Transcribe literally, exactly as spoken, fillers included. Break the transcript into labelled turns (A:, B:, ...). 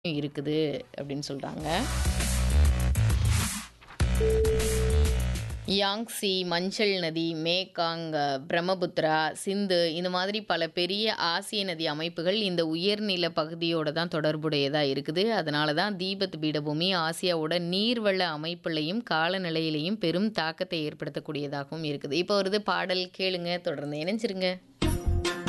A: இருக்குது அப்படின்னு சொல்றாங்க. யாங்ஸி, மஞ்சள் நதி, மேகாங், பிரம்மபுத்திரா, சிந்து இந்த மாதிரி பல பெரிய ஆசிய நதி அமைப்புகள் இந்த உயர்நில பகுதியோட தான் தொடர்புடையதா இருக்குது. அதனால தான் தீபத் பீடபூமி ஆசியாவோட நீர்வள அமைப்புலையும் காலநிலையிலையும் பெரும் தாக்கத்தை ஏற்படுத்தக்கூடியதாகவும் இருக்குது. இப்போ வருது பாடல் கேளுங்க, தொடர்ந்து இணைஞ்சிருங்க.